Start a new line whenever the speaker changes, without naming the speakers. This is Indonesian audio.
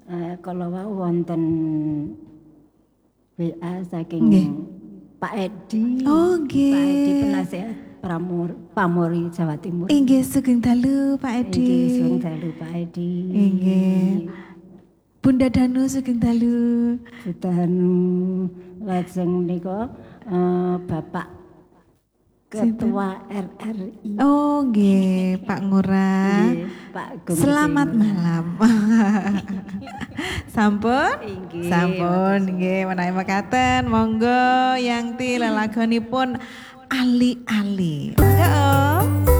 Kalau wonten WA saking Pak Edi.
Oh nggih.
Pak Edi penasihat Pamori Jawa Timur.
Inggih sugeng dalu Pak Edi.
Inggih sugeng dalu Pak Edi.
Inggih. Bunda Danu sugeng dalu.
Bunda Danu lajeng nika Bapak Ketua RRI.
Oh nggih, Pak Ngurah.
Pak
Selamat malam. Sampun?
Inggih.
Sampun nggih menawi mekaten monggo Yangti lelagonipun Ali-ali. Monggo.